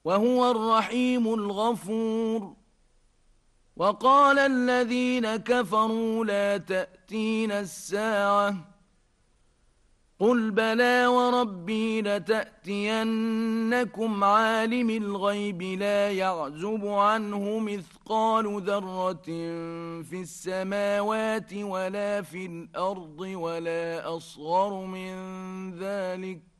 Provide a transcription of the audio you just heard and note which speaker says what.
Speaker 1: وهو الرحيم الغفور. وقال الذين كفروا لا تأتينا الساعة قل بلى وربي لتأتينكم عالم الغيب لا يعزب عنه مثقال ذرة في السماوات ولا في الأرض ولا أصغر من ذلك